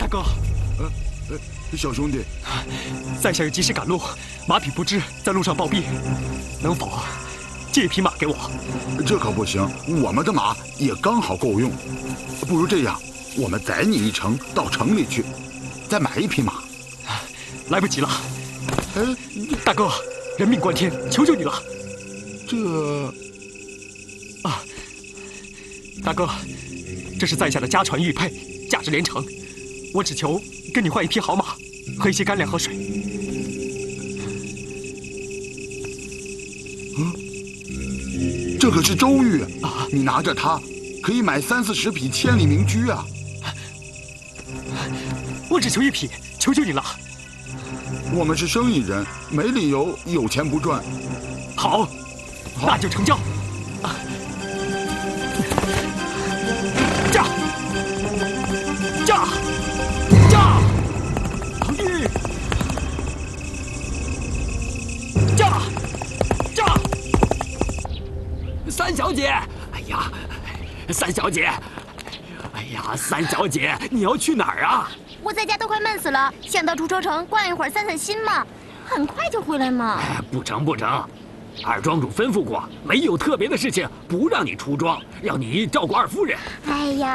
大哥， 小兄弟， 在下有急事赶路，马匹不知在路上暴毙，能否借一匹马给我？ 这可不行，我们的马也刚好够用。不如这样，我们载你一程到城里去，再买一匹马。 来不及了。大哥，人命关天，求求你了。大哥，这是在下的家传玉佩，价值连城。我只求跟你换一匹好马和一些干粮和水。 这可是周玉啊！你拿着它，可以买30-40匹千里名驹啊！ 我只求一匹，求求你了。 我们是生意人，没理由有钱不赚。 好，那就成交。驾！驾！驾！好运！驾！驾！ 三小姐，哎呀，三小姐，哎呀，三小姐，你要去哪儿啊？ 我在家都快闷死了，想到出州城逛一会儿散散心嘛，很快就回来嘛。 哎，不成不成，二庄主吩咐过，没有特别的事情不让你出庄，让你照顾二夫人。 哎呀，